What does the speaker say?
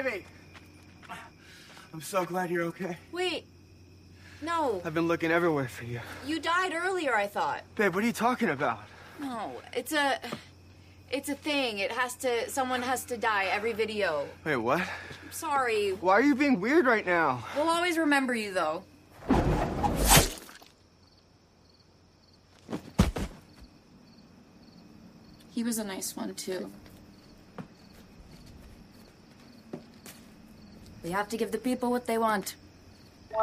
Baby! I'm so glad you're okay. Wait. No. I've been looking everywhere for you. You died earlier, I thought. Babe, what are you talking about? No, it's a thing. Someone has to die every video. Wait, what? I'm sorry. Why are you being weird right now? We'll always remember you, though. He was a nice one, too. We have to give the people what they want.